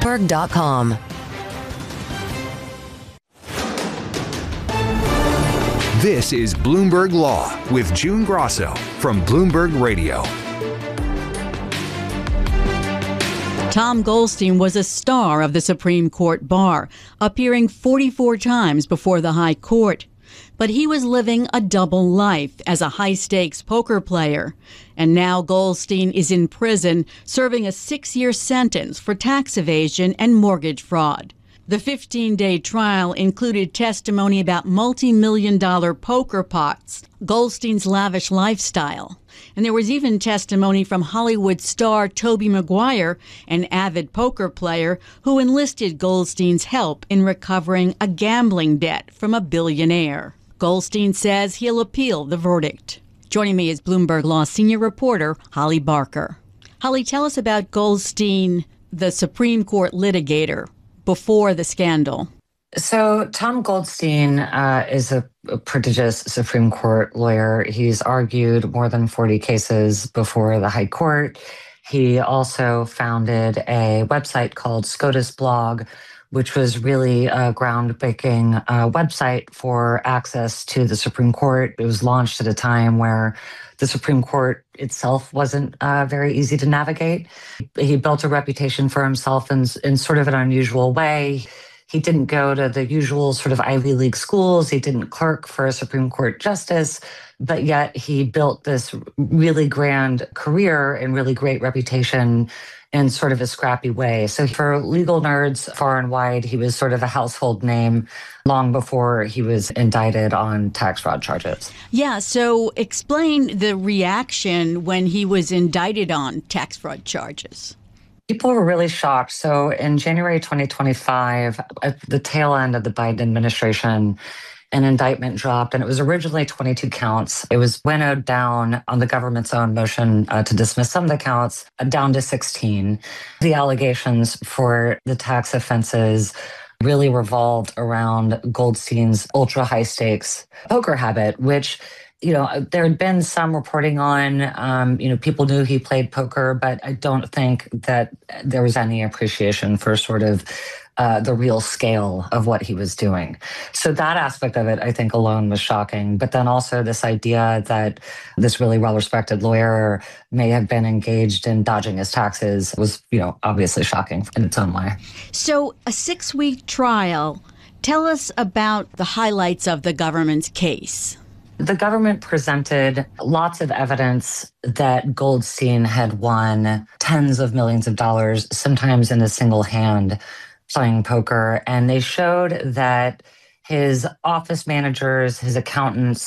Bloomberg.com. This is Bloomberg Law with June Grosso from Bloomberg Radio. Tom Goldstein was a star of the Supreme Court bar, appearing 44 times before the High Court. But he was living a double life as a high-stakes poker player. And now Goldstein is in prison, serving a 6-year sentence for tax evasion and mortgage fraud. The 15-day trial included testimony about multi-million-dollar poker pots, Goldstein's lavish lifestyle. And there was even testimony from Hollywood star Tobey Maguire, an avid poker player who enlisted Goldstein's help in recovering a gambling debt from a billionaire. Goldstein says he'll appeal the verdict. Joining me is Bloomberg Law senior reporter Holly Barker. Holly, tell us about Goldstein, the Supreme Court litigator, before the scandal. So Tom Goldstein is a prodigious Supreme Court lawyer. He's argued more than 40 cases before the High Court. He also founded a website called SCOTUS Blog, which was really a groundbreaking website for access to the Supreme Court. It was launched at a time where the Supreme Court itself wasn't very easy to navigate. He built a reputation for himself in sort of an unusual way. He didn't go to the usual sort of Ivy League schools. He didn't clerk for a Supreme Court justice, but yet he built this really grand career and really great reputation in sort of a scrappy way. So for legal nerds far and wide, he was sort of a household name long before he was indicted on tax fraud charges. Yeah, so explain the reaction when he was indicted on tax fraud charges. People were really shocked. So in January 2025, at the tail end of the Biden administration, an indictment dropped, and it was originally 22 counts. It was winnowed down on the government's own motion to dismiss some of the counts, down to 16. The allegations for the tax offenses really revolved around Goldstein's ultra high stakes poker habit, which, there had been some reporting on, people knew he played poker, but I don't think that there was any appreciation for sort of the real scale of what he was doing. So that aspect of it, I think alone was shocking. But then also this idea that this really well-respected lawyer may have been engaged in dodging his taxes was, obviously shocking in its own way. So a 6-week trial. Tell us about the highlights of the government's case. The government presented lots of evidence that Goldstein had won tens of millions of dollars, sometimes in a single hand, playing poker. And they showed that his office managers, his accountants,